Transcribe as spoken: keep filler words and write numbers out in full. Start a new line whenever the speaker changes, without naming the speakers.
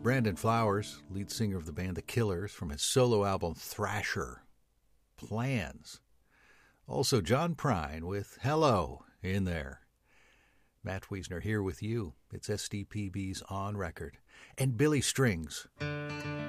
Brandon Flowers, lead singer of the band The Killers, from his solo album Thrasher, Plans. Also John Prine with Hello in there. Matt Wiesner here with you. It's S D P B's On Record. And Billy Strings.